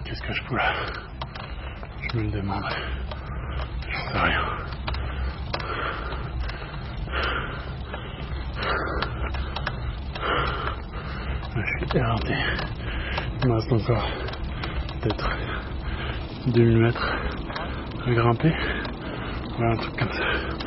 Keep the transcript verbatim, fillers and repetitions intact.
Qu'est-ce que je fous là? Je me le demande. J'en sais rien. Je suis éreinté. Il me reste encore peut-être deux mille mètres à grimper. Voilà, un truc comme ça.